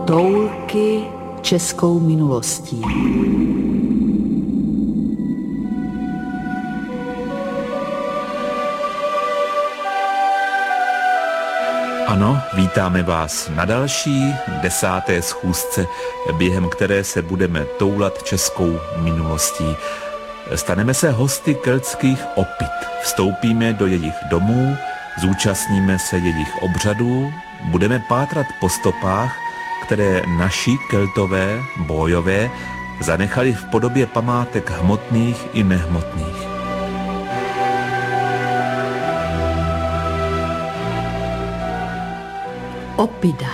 Toulky českou minulostí. Ano, vítáme vás na další 10. schůzce, během které se budeme toulat českou minulostí. Staneme se hosty keltských opit, vstoupíme do jejich domů, zúčastníme se jejich obřadů, budeme pátrat po stopách, které naši keltové, bójové, zanechali v podobě památek hmotných i nehmotných. Opida.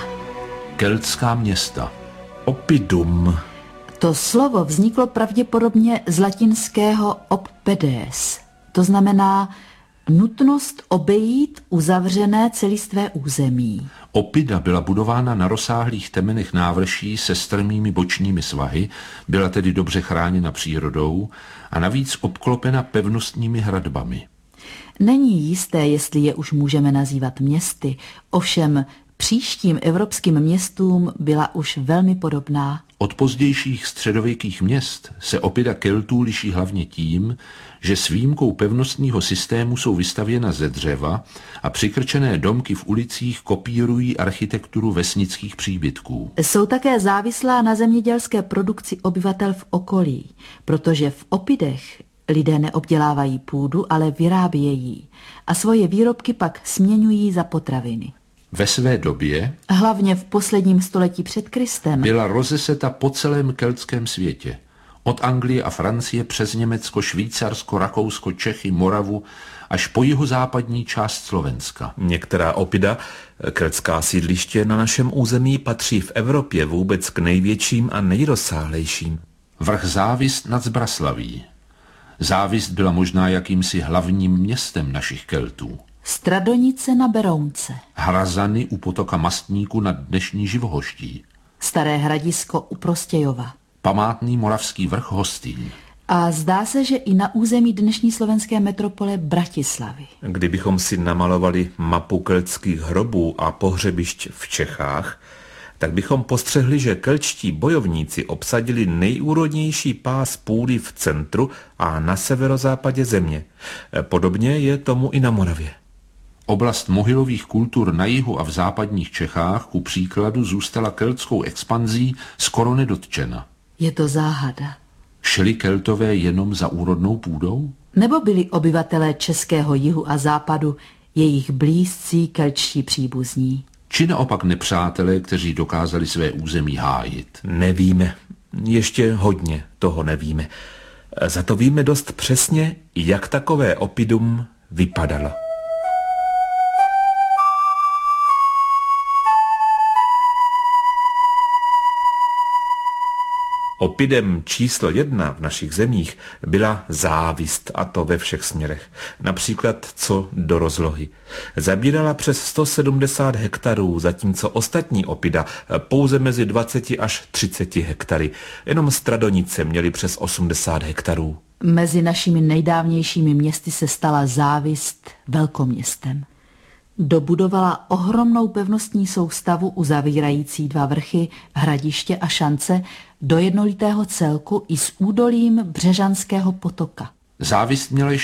Keltská města. Opidum. To slovo vzniklo pravděpodobně z latinského oppedes. To znamená nutnost obejít uzavřené celistvé území. Opida byla budována na rozsáhlých temenech návrší se strmými bočními svahy, byla tedy dobře chráněna přírodou a navíc obklopena pevnostními hradbami. Není jisté, jestli je už můžeme nazývat městy, ovšem příštím evropským městům byla už velmi podobná. Od pozdějších středověkých měst se Opida Keltů liší hlavně tím, že s výjimkou pevnostního systému jsou vystavěna ze dřeva a přikrčené domky v ulicích kopírují architekturu vesnických příbytků. Jsou také závislá na zemědělské produkci obyvatel v okolí, protože v Opidech lidé neobdělávají půdu, ale vyrábějí a svoje výrobky pak směňují za potraviny. Ve své době, hlavně v posledním století před Kristem, byla rozeseta po celém keltském světě. Od Anglie a Francie přes Německo, Švýcarsko, Rakousko, Čechy, Moravu až po jihozápadní část Slovenska. Některá opida, keltská sídliště na našem území, patří v Evropě vůbec k největším a nejrozsáhlejším. Vrch Závist nad Zbraslaví. Závist byla možná jakýmsi hlavním městem našich Keltů. Stradonice na Berounce. Hrazany u potoka Mastníku nad dnešní Živohoští. Staré Hradisko u Prostějova. Památný moravský vrch Hostýn. A zdá se, že i na území dnešní slovenské metropole Bratislavy. Kdybychom si namalovali mapu keltských hrobů a pohřebišť v Čechách, tak bychom postřehli, že keltští bojovníci obsadili nejúrodnější pás půdy v centru a na severozápadě země. Podobně je tomu i na Moravě. Oblast mohylových kultur na jihu a v západních Čechách ku příkladu zůstala keltskou expanzí skoro nedotčena. Je to záhada. Šli Keltové jenom za úrodnou půdou? Nebo byli obyvatelé českého jihu a západu jejich blízcí keltští příbuzní? Či naopak nepřátelé, kteří dokázali své území hájit? Nevíme. Ještě hodně toho nevíme. Za to víme dost přesně, jak takové opidum vypadalo. Opidem číslo 1 v našich zemích byla závist, a to ve všech směrech. Například co do rozlohy. Zabírala přes 170 hektarů, zatímco ostatní opida pouze mezi 20 až 30 hektary. Jenom Stradonice měly přes 80 hektarů. Mezi našimi nejdávnějšími městy se stala závist velkoměstem. Dobudovala ohromnou pevnostní soustavu uzavírající 2 vrchy, hradiště a šance do jednolitého celku i s údolím Břežanského potoka. Závist měla